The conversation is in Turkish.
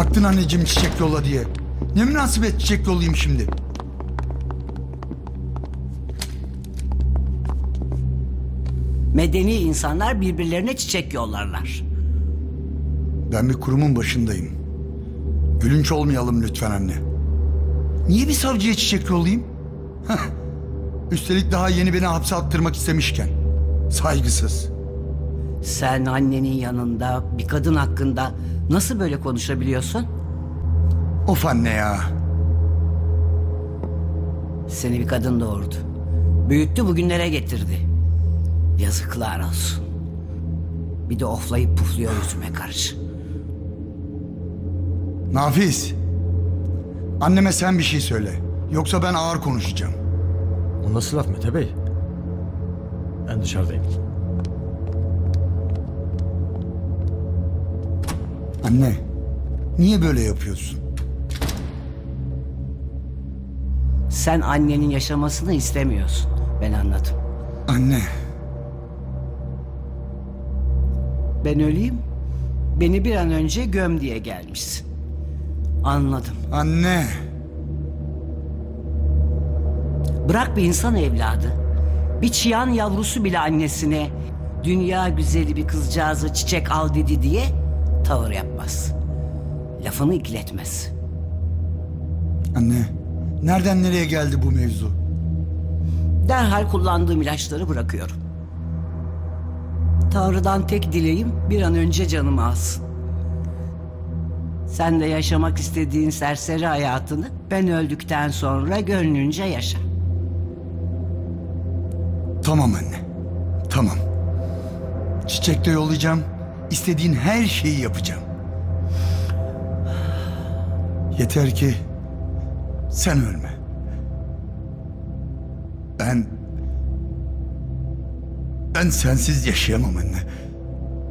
Taktın anneciğim çiçek yolla diye. Ne münasebet çiçek yollayayım şimdi? Medeni insanlar birbirlerine çiçek yollarlar. Ben bir kurumun başındayım. Gülünç olmayalım lütfen anne. Niye bir savcıya çiçek yollayayım? Heh. Üstelik daha yeni beni hapse attırmak istemişken. Saygısız. Sen annenin yanında bir kadın hakkında nasıl böyle konuşabiliyorsun? Of anne ya. Seni bir kadın doğurdu. Büyüttü, bugünlere getirdi. Yazıklar olsun. Bir de oflayıp pufluyor yüzüme karşı. Nafiz. Anneme sen bir şey söyle. Yoksa ben ağır konuşacağım. O nasıl laf Mete Bey? Ben dışarıdayım. Anne, niye böyle yapıyorsun? Sen annenin yaşamasını istemiyorsun. Ben anladım. Anne, Ben öleyim, beni bir an önce göm diye gelmişsin. Anladım. anne. Bırak bir insan evladı. Bir çıyan yavrusu bile annesine dünya güzeli bir kızcağıza çiçek al dedi diye tavır yapmaz. Lafını ikiletmez. Anne, nereden nereye geldi bu mevzu? Derhal kullandığım ilaçları bırakıyorum. Tanrı'dan tek dileğim bir an önce canımı alsın. Sen de yaşamak istediğin serseri hayatını ben öldükten sonra gönlünce yaşa. Tamam anne, tamam. Çiçek de yollayacağım, istediğin her şeyi yapacağım. Yeter ki sen ölme. Ben sensiz yaşayamam anne.